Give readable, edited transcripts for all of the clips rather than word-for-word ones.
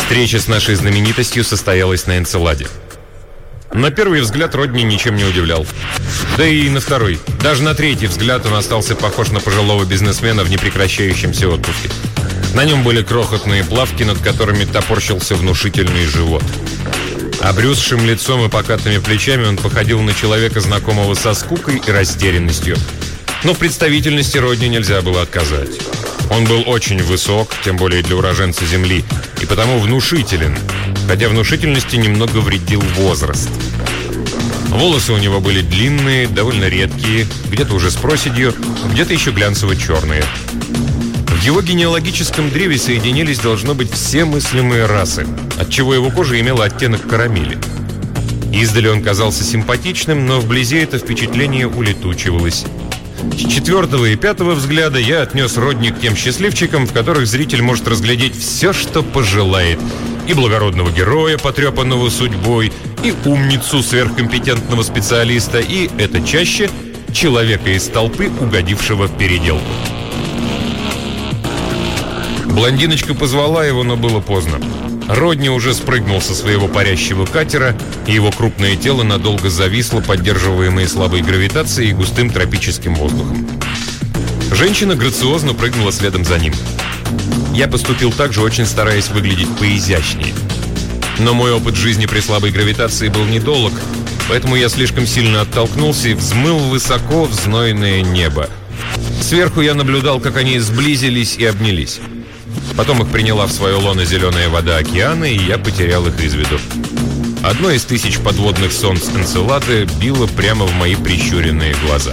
Встреча с нашей знаменитостью состоялась на Энцеладе. На первый взгляд Родни ничем не удивлял. Да и на второй, даже на третий взгляд он остался похож на пожилого бизнесмена в непрекращающемся отпуске. На нем были крохотные плавки, над которыми топорщился внушительный живот. Обрюзшим лицом и покатыми плечами он походил на человека, знакомого со скукой и растерянностью. Но в представительности Родни нельзя было отказать. Он был очень высок, тем более для уроженца земли, и потому внушителен, хотя внушительности немного вредил возраст. Волосы у него были длинные, довольно редкие, где-то уже с проседью, где-то еще глянцево-черные. В его генеалогическом древе соединились, должно быть, все мыслимые расы, отчего его кожа имела оттенок карамели. Издали он казался симпатичным, но вблизи это впечатление улетучивалось. С четвертого и пятого взгляда я отнес Родни к тем счастливчикам, в которых зритель может разглядеть все, что пожелает. И благородного героя, потрепанного судьбой, и умницу сверхкомпетентного специалиста, и, это чаще, человека из толпы, угодившего в переделку. Блондиночка позвала его, но было поздно. Родни уже спрыгнул со своего парящего катера, и его крупное тело надолго зависло, поддерживаемое слабой гравитацией и густым тропическим воздухом. Женщина грациозно прыгнула следом за ним. Я поступил так же, очень стараясь выглядеть поизящнее. Но мой опыт жизни при слабой гравитации был недолг, поэтому я слишком сильно оттолкнулся и взмыл высоко в знойное небо. Сверху я наблюдал, как они сблизились и обнялись. Потом их приняла в свое лоно зеленая вода океана, и я потерял их из виду. Одно из тысяч подводных солнц Энцелады било прямо в мои прищуренные глаза.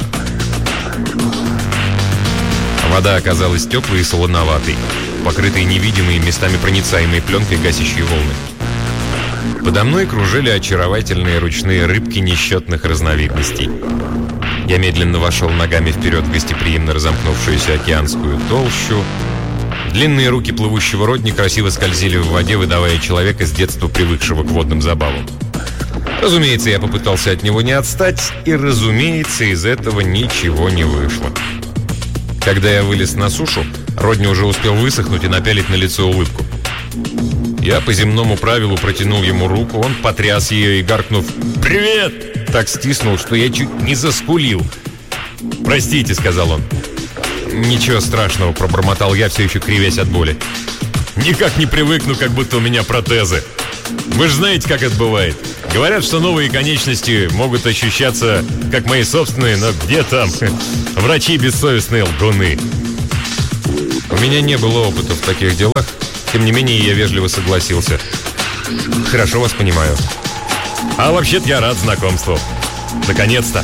Вода оказалась теплой и солоноватой, покрытой невидимой, местами проницаемой пленкой, гасящей волны. Подо мной кружили очаровательные ручные рыбки несчетных разновидностей. Я медленно вошел ногами вперед в гостеприимно разомкнувшуюся океанскую толщу. Длинные руки плывущего Родни красиво скользили в воде, выдавая человека с детства привыкшего к водным забавам. Разумеется, я попытался от него не отстать, и, разумеется, из этого ничего не вышло. Когда я вылез на сушу, Родни уже успел высохнуть и напялить на лицо улыбку. Я по земному правилу протянул ему руку, он потряс ее и, гаркнув «Привет!», так стиснул, что я чуть не заскулил. «Простите», — сказал он. «Ничего страшного», — пробормотал я, все еще кривясь от боли. «Никак не привыкну, как будто у меня протезы. Вы же знаете, как это бывает. Говорят, что новые конечности могут ощущаться, как мои собственные, но где там? Врачи бессовестные лгуны». У меня не было опыта в таких делах, тем не менее я вежливо согласился. «Хорошо вас понимаю». «А вообще-то я рад знакомству. Наконец-то».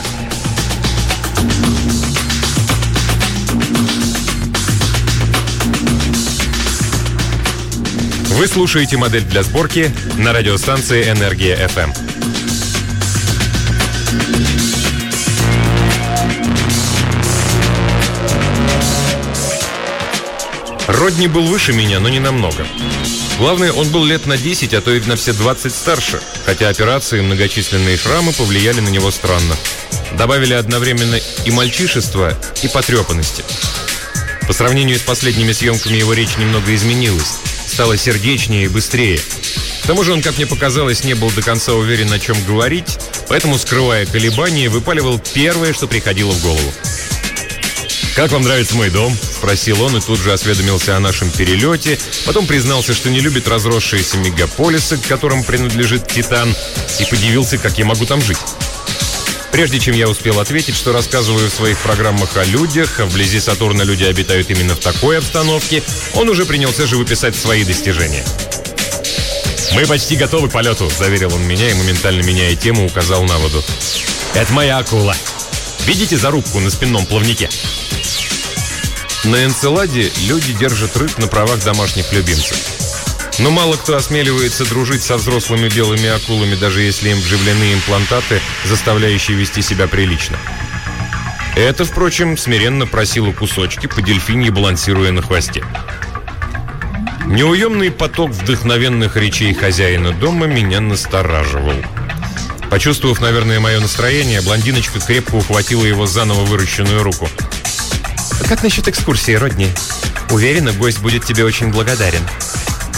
Вы слушаете «Модель для сборки» на радиостанции «Энергия FM». Родни был выше меня, но не намного. Главное, он был лет на 10, а то и на все 20 старше, хотя операции и многочисленные шрамы повлияли на него странно. Добавили одновременно и мальчишества, и потрепанности. По сравнению с последними съемками его речь немного изменилась. Стало сердечнее и быстрее. К тому же он, как мне показалось, не был до конца уверен, о чем говорить, поэтому, скрывая колебания, выпаливал первое, что приходило в голову. «Как вам нравится мой дом?» – спросил он и тут же осведомился о нашем перелете, потом признался, что не любит разросшиеся мегаполисы, к которым принадлежит Титан, и подивился, как я могу там жить. Прежде чем я успел ответить, что рассказываю в своих программах о людях, а вблизи Сатурна люди обитают именно в такой обстановке, он уже принялся живописать свои достижения. «Мы почти готовы к полету», — заверил он меня и, моментально меняя тему, указал на воду. «Это моя акула. Видите зарубку на спинном плавнике?» На Энцеладе люди держат рыб на правах домашних любимцев. Но мало кто осмеливается дружить со взрослыми белыми акулами, даже если им вживлены имплантаты, заставляющие вести себя прилично. Это, впрочем, смиренно просило кусочки, по дельфиньи балансируя на хвосте. Неуемный поток вдохновенных речей хозяина дома меня настораживал. Почувствовав, наверное, мое настроение, блондиночка крепко ухватила его заново выращенную руку. «Как насчет экскурсии, Родни? Уверена, гость будет тебе очень благодарен».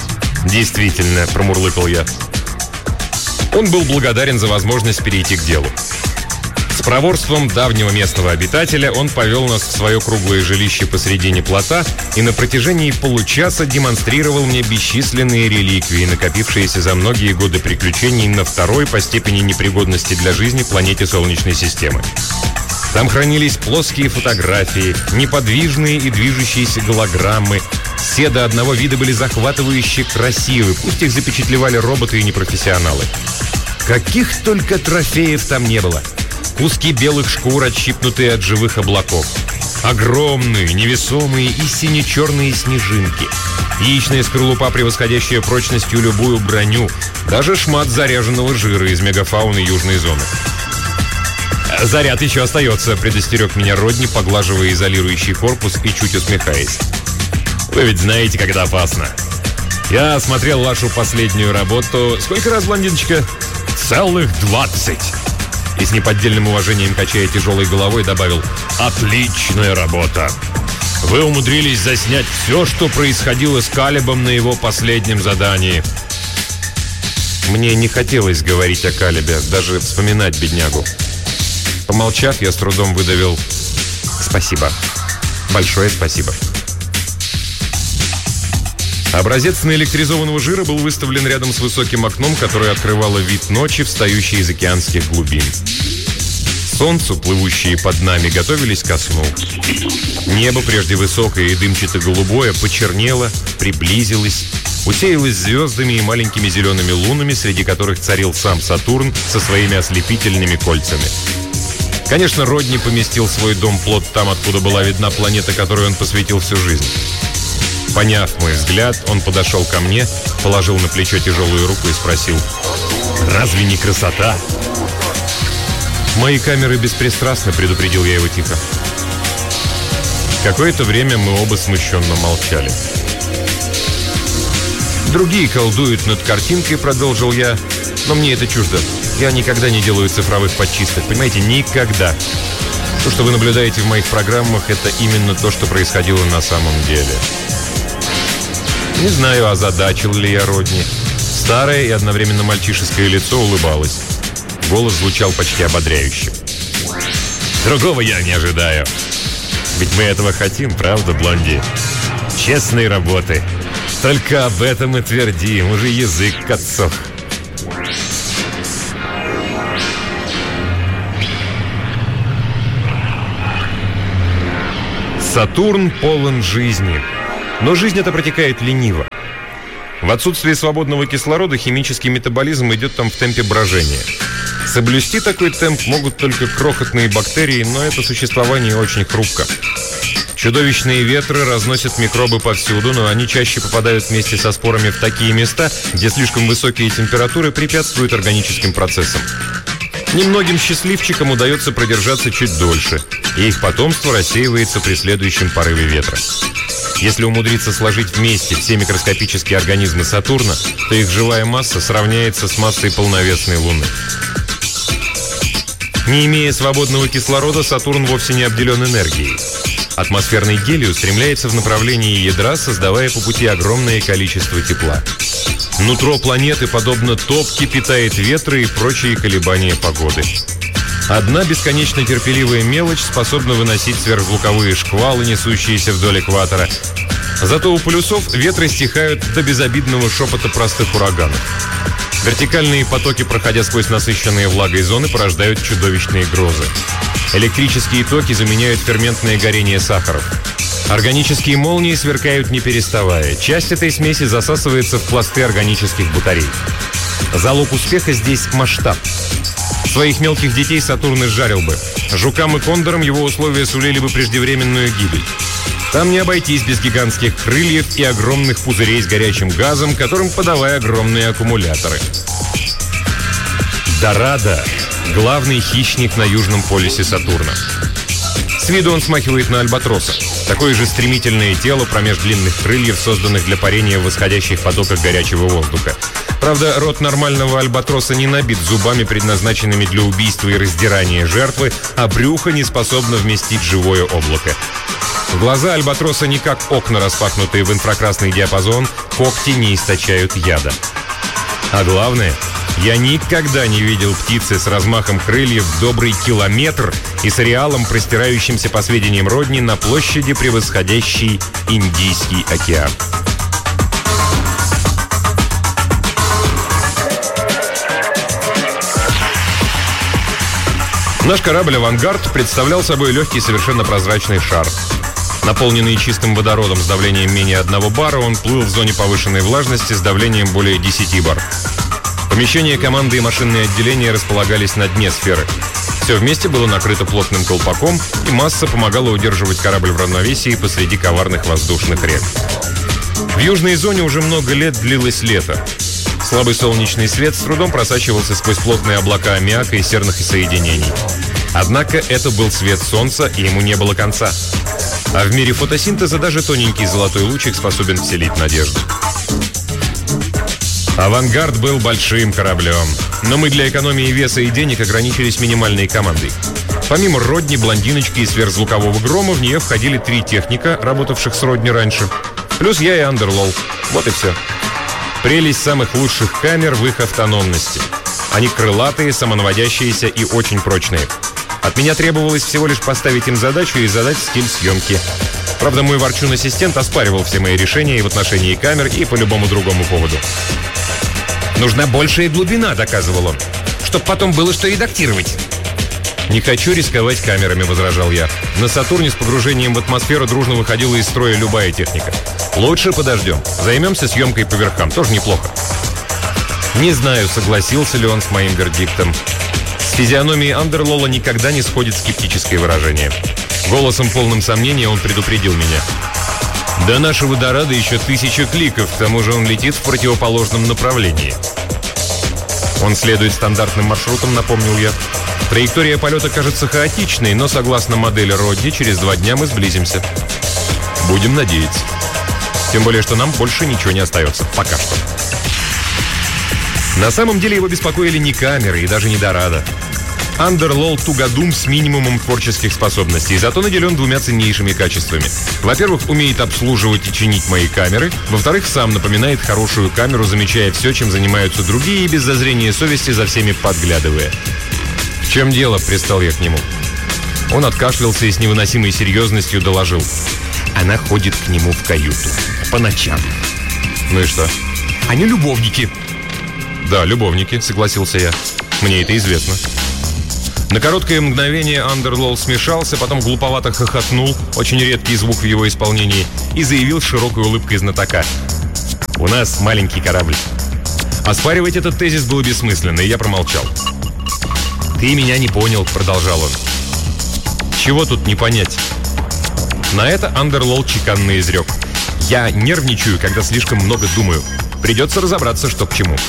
«Действительно», — промурлыкал я. Он был благодарен за возможность перейти к делу. С проворством давнего местного обитателя он повел нас в свое круглое жилище посредине плота и на протяжении получаса демонстрировал мне бесчисленные реликвии, накопившиеся за многие годы приключений на второй по степени непригодности для жизни планете Солнечной системы. Там хранились плоские фотографии, неподвижные и движущиеся голограммы. Все до одного вида были захватывающе красивы, пусть их запечатлевали роботы и непрофессионалы. Каких только трофеев там не было. Куски белых шкур, отщипнутые от живых облаков. Огромные, невесомые и сине-черные снежинки. Яичная скорлупа, превосходящая прочностью любую броню. Даже шмат заряженного жира из мегафауны южной зоны. «Заряд еще остается», — предостерег меня Родни, поглаживая изолирующий корпус и чуть усмехаясь. «Вы ведь знаете, когда опасно. Я смотрел вашу последнюю работу. Сколько раз, блондиночка?» «Целых 20!» И с неподдельным уважением, качая тяжелой головой, добавил: «Отличная работа! Вы умудрились заснять все, что происходило с Калебом на его последнем задании». Мне не хотелось говорить о Калебе, даже вспоминать беднягу. Помолчав, я с трудом выдавил: «Спасибо. Большое спасибо». Образец наэлектризованного жира был выставлен рядом с высоким окном, которое открывало вид ночи, встающей из океанских глубин. Солнцу, плывущие под нами, готовились ко сну. Небо, прежде высокое и дымчато-голубое, почернело, приблизилось, усеялось звездами и маленькими зелеными лунами, среди которых царил сам Сатурн со своими ослепительными кольцами. Конечно, Родни поместил свой дом-плот там, откуда была видна планета, которой он посвятил всю жизнь. Поняв мой взгляд, он подошел ко мне, положил на плечо тяжелую руку и спросил: «Разве не красота?» «Мои камеры беспристрастны», — предупредил я его тихо. Какое-то время мы оба смущенно молчали. «Другие колдуют над картинкой», — продолжил я, — «но мне это чуждо. Я никогда не делаю цифровых подчисток, понимаете, никогда. То, что вы наблюдаете в моих программах, это именно то, что происходило на самом деле». Не знаю, озадачил ли я Родни. Старое и одновременно мальчишеское лицо улыбалось. Голос звучал почти ободряюще. «Другого я не ожидаю. Ведь мы этого хотим, правда, Блонди? Честной работы. Только об этом и твердим, уже язык отсох». Сатурн полон жизни. Но жизнь эта протекает лениво. В отсутствие свободного кислорода химический метаболизм идет там в темпе брожения. Соблюсти такой темп могут только крохотные бактерии, но это существование очень хрупко. Чудовищные ветры разносят микробы повсюду, но они чаще попадают вместе со спорами в такие места, где слишком высокие температуры препятствуют органическим процессам. Немногим счастливчикам удается продержаться чуть дольше, и их потомство рассеивается при следующем порыве ветра. Если умудриться сложить вместе все микроскопические организмы Сатурна, то их живая масса сравняется с массой полновесной Луны. Не имея свободного кислорода, Сатурн вовсе не обделен энергией. Атмосферный гелий устремляется в направлении ядра, создавая по пути огромное количество тепла. Нутро планеты, подобно топке, питает ветры и прочие колебания погоды. Одна бесконечно терпеливая мелочь способна выносить сверхзвуковые шквалы, несущиеся вдоль экватора. Зато у полюсов ветры стихают до безобидного шепота простых ураганов. Вертикальные потоки, проходя сквозь насыщенные влагой зоны, порождают чудовищные грозы. Электрические токи заменяют ферментное горение сахаров. Органические молнии сверкают не переставая. Часть этой смеси засасывается в пласты органических батарей. Залог успеха здесь масштаб. Своих мелких детей Сатурн изжарил бы. Жукам и кондорам его условия сулили бы преждевременную гибель. Там не обойтись без гигантских крыльев и огромных пузырей с горячим газом, которым подавая огромные аккумуляторы. Дорадо – главный хищник на южном полюсе Сатурна. С виду он смахивает на альбатроса. Такое же стремительное тело промеж длинных крыльев, созданных для парения в восходящих потоках горячего воздуха. Правда, рот нормального альбатроса не набит зубами, предназначенными для убийства и раздирания жертвы, а брюхо не способно вместить живое облако. Глаза альбатроса не как окна, распахнутые в инфракрасный диапазон, когти не источают яда. А главное, я никогда не видел птицы с размахом крыльев добрый километр и с ареалом, простирающимся, по сведениям Родни, на площади, превосходящей Индийский океан. Наш корабль «Авангард» представлял собой легкий, совершенно прозрачный шар. Наполненный чистым водородом с давлением менее 1 бара, он плыл в зоне повышенной влажности с давлением более 10 бар. Помещения команды и машинные отделения располагались на дне сферы. Все вместе было накрыто плотным колпаком, и масса помогала удерживать корабль в равновесии посреди коварных воздушных рек. В южной зоне уже много лет длилось лето. Слабый солнечный свет с трудом просачивался сквозь плотные облака аммиака и серных соединений. Однако это был свет солнца, и ему не было конца. А в мире фотосинтеза даже тоненький золотой лучик способен вселить надежду. «Авангард» был большим кораблем, но мы для экономии веса и денег ограничились минимальной командой. Помимо Родни, блондиночки и сверхзвукового грома, в нее входили 3 техника, работавших с Родни раньше. Плюс я и Андерлол. Вот и все. Прелесть самых лучших камер в их автономности. Они крылатые, самонаводящиеся и очень прочные. От меня требовалось всего лишь поставить им задачу и задать стиль съемки. Правда, мой ворчун-ассистент оспаривал все мои решения и в отношении камер, и по любому другому поводу. «Нужна большая глубина», — доказывал он, «чтоб потом было что редактировать». «Не хочу рисковать камерами», — возражал я. «На Сатурне с погружением в атмосферу дружно выходила из строя любая техника. Лучше подождем. Займемся съемкой по верхам. Тоже неплохо». Не знаю, согласился ли он с моим вердиктом. С физиономии Андерлола никогда не сходит скептическое выражение. Голосом, полным сомнения, он предупредил меня. «До нашего Дорадо еще 1000 кликов, к тому же он летит в противоположном направлении». «Он следует стандартным маршрутам», — напомнил я. «Траектория полета кажется хаотичной, но, согласно модели Родни, через 2 дня мы сблизимся». «Будем надеяться. Тем более, что нам больше ничего не остается. Пока что». На самом деле его беспокоили не камеры и даже не Дорадо. Андерлол тугодум с минимумом творческих способностей, зато наделен 2 ценнейшими качествами. Во-первых, умеет обслуживать и чинить мои камеры. Во-вторых, сам напоминает хорошую камеру, замечая все, чем занимаются другие, и без зазрения совести за всеми подглядывая. «В чем дело?» — пристал я к нему. Он откашлялся и с невыносимой серьезностью доложил. «Она ходит к нему в каюту. По ночам». «Ну и что?» «Они любовники». «Да, любовники», — согласился я. «Мне это известно». На короткое мгновение Андерлол смешался, потом глуповато хохотнул, очень редкий звук в его исполнении, и заявил с широкой улыбкой знатока. «У нас маленький корабль». Оспаривать этот тезис было бессмысленно, и я промолчал. «Ты меня не понял», — продолжал он. «Чего тут не понять?» На это Андерлол чеканно изрек. «Я нервничаю, когда слишком много думаю. Придется разобраться, что к чему».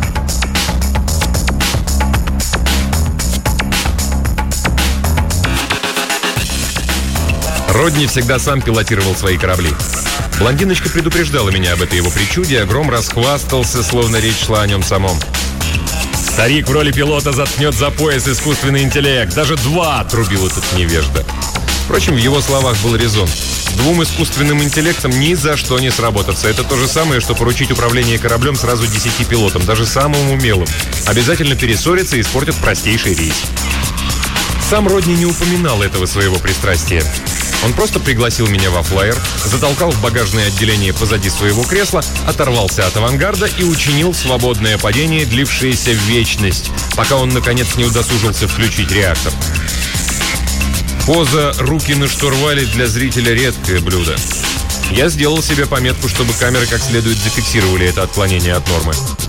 Родни всегда сам пилотировал свои корабли. Блондиночка предупреждала меня об этой его причуде, а Гром расхвастался, словно речь шла о нем самом. «Старик в роли пилота заткнет за пояс искусственный интеллект. Даже 2!» — трубил этот невежда. Впрочем, в его словах был резон. 2 искусственным интеллектом ни за что не сработаться. Это то же самое, что поручить управление кораблем сразу 10 пилотам, даже самым умелым. Обязательно перессорятся и испортят простейший рейс. Сам Родни не упоминал этого своего пристрастия. Он просто пригласил меня во флайер, затолкал в багажное отделение позади своего кресла, оторвался от авангарда и учинил свободное падение, длившееся в вечность, пока он, наконец, не удосужился включить реактор. Поза «руки на штурвале» для зрителя редкое блюдо. Я сделал себе пометку, чтобы камеры как следует зафиксировали это отклонение от нормы.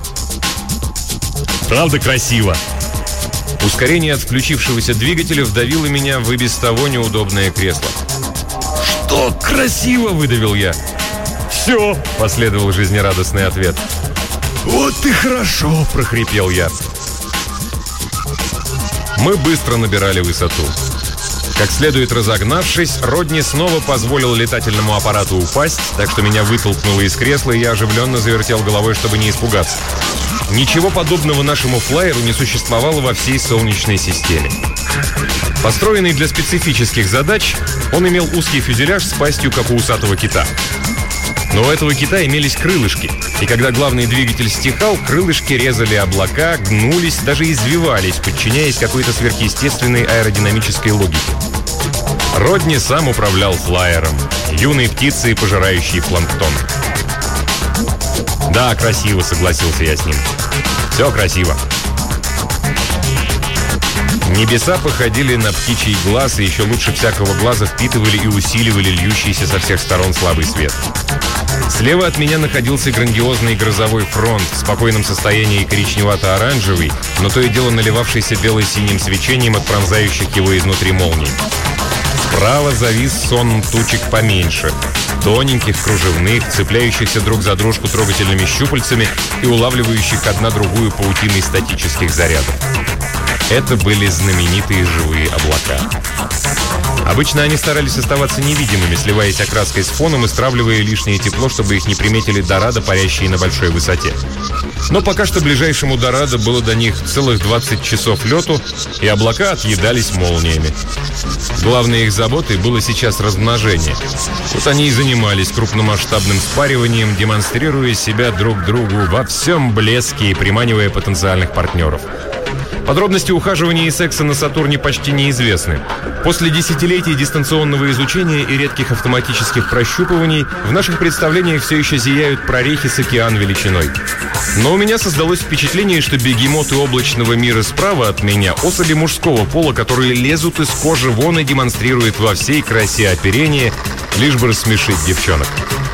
Правда красиво. Ускорение от включившегося двигателя вдавило меня в и без того неудобное кресло. «Что красиво!» — выдавил я. «Все!» — последовал жизнерадостный ответ. «Вот и хорошо!» — прохрипел я. Мы быстро набирали высоту. Как следует разогнавшись, Родни снова позволил летательному аппарату упасть, так что меня вытолкнуло из кресла, и я оживленно завертел головой, чтобы не испугаться. Ничего подобного нашему флайеру не существовало во всей Солнечной системе. Построенный для специфических задач, он имел узкий фюзеляж с пастью, как у усатого кита. Но у этого кита имелись крылышки, и когда главный двигатель стихал, крылышки резали облака, гнулись, даже извивались, подчиняясь какой-то сверхъестественной аэродинамической логике. Родни сам управлял флайером, юной птицей, пожирающей планктон. «Да, красиво», — согласился я с ним. «Все красиво». Небеса походили на птичий глаз, и еще лучше всякого глаза впитывали и усиливали льющийся со всех сторон слабый свет. Слева от меня находился грандиозный грозовой фронт, в спокойном состоянии коричневато-оранжевый, но то и дело наливавшийся бело-синим свечением от пронзающих его изнутри молний. Справа завис сон тучек поменьше, тоненьких, кружевных, цепляющихся друг за дружку трогательными щупальцами и улавливающих одна другую паутиной статических зарядов. Это были знаменитые живые облака. Обычно они старались оставаться невидимыми, сливаясь окраской с фоном и стравливая лишнее тепло, чтобы их не приметили дорадо, парящие на большой высоте. Но пока что ближайшему дорадо было до них целых 20 часов лету, и облака отъедались молниями. Главной их заботой было сейчас размножение. Вот они и занимались крупномасштабным спариванием, демонстрируя себя друг другу во всем блеске и приманивая потенциальных партнеров. Подробности ухаживания и секса на Сатурне почти неизвестны. После десятилетий дистанционного изучения и редких автоматических прощупываний в наших представлениях все еще зияют прорехи с океан величиной. Но у меня создалось впечатление, что бегемоты облачного мира справа от меня — особи мужского пола, которые лезут из кожи вон и демонстрируют во всей красе оперения, лишь бы рассмешить девчонок.